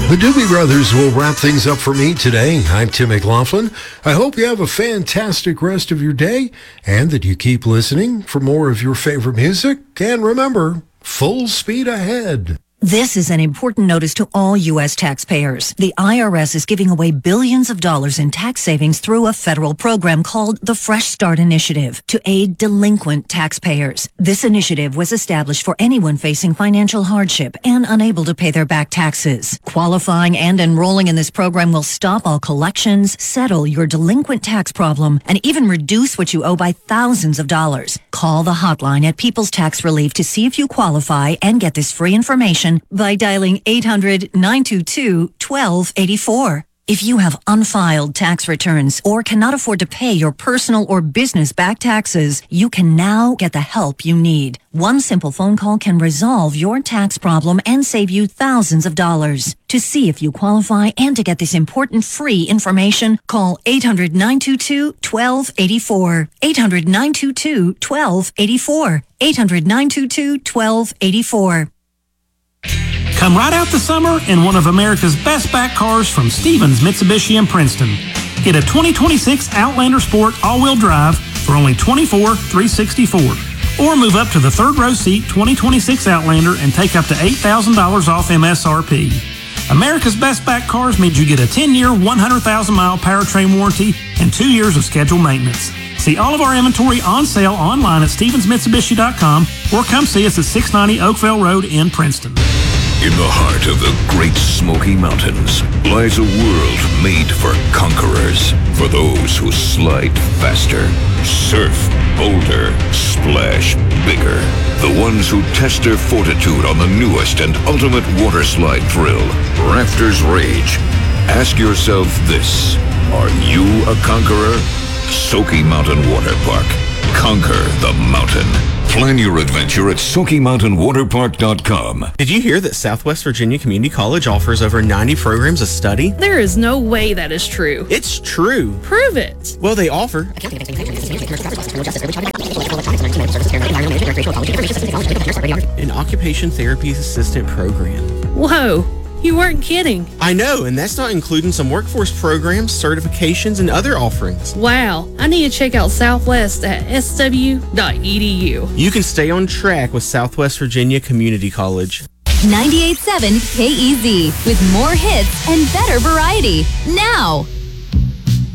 The Doobie Brothers will wrap things up for me today. I'm Tim McLaughlin. I hope you have a fantastic rest of your day and that you keep listening for more of your favorite music. And remember, full speed ahead. This is an important notice to all U.S. taxpayers. The IRS is giving away billions of dollars in tax savings through a federal program called the Fresh Start Initiative to aid delinquent taxpayers. This initiative was established for anyone facing financial hardship and unable to pay their back taxes. Qualifying and enrolling in this program will stop all collections, settle your delinquent tax problem, and even reduce what you owe by thousands of dollars. Call the hotline at People's Tax Relief to see if you qualify and get this free information by dialing 800-922-1284. If you have unfiled tax returns or cannot afford to pay your personal or business back taxes, you can now get the help you need. One simple phone call can resolve your tax problem and save you thousands of dollars. To see if you qualify and to get this important free information, call 800-922-1284. 800-922-1284. 800-922-1284. Come right out the summer in one of America's best back cars from Stevens Mitsubishi in Princeton. Get a 2026 Outlander Sport all-wheel drive for only $24,364. Or move up to the third row seat 2026 Outlander and take up to $8,000 off MSRP. America's best back cars means you get a 10-year, 100,000-mile powertrain warranty and 2 years of scheduled maintenance. See all of our inventory on sale online at StevensMitsubishi.com or come see us at 690 Oakville Road in Princeton. In the heart of the Great Smoky Mountains lies a world made for conquerors, for those who slide faster, surf bolder, splash bigger, the ones who test their fortitude on the newest and ultimate water slide thrill, Rafters Rage. Ask yourself this: are you a conqueror? Smoky Mountain Water Park. Conquer the mountain. Plan your adventure at SmokyMountainWaterPark.com. Did you hear that Southwest Virginia Community College offers over 90 programs of study? There is no way that is true. It's true. Prove it. Well, they offer an occupation therapy assistant program. Whoa. You weren't kidding. I know, and that's not including some workforce programs, certifications, and other offerings. Wow, I need to check out Southwest at sw.edu. You can stay on track with Southwest Virginia Community College. 98.7 KEZ with more hits and better variety. Now!